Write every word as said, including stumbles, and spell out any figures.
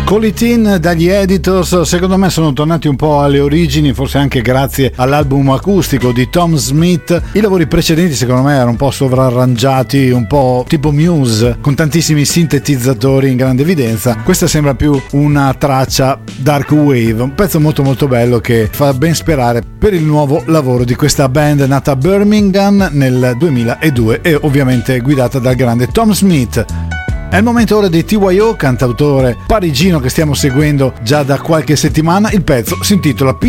Call It In dagli Editors, secondo me sono tornati un po' alle origini, forse anche grazie all'album acustico di Tom Smith. I lavori precedenti secondo me erano un po' sovrarrangiati, un po' tipo Muse, con tantissimi sintetizzatori in grande evidenza. Questa sembra più una traccia dark wave, un pezzo molto molto bello che fa ben sperare per il nuovo lavoro di questa band nata a Birmingham nel duemiladue e ovviamente guidata dal grande Tom Smith. È il momento ora di T Y O, cantautore parigino che stiamo seguendo già da qualche settimana. Il pezzo si intitola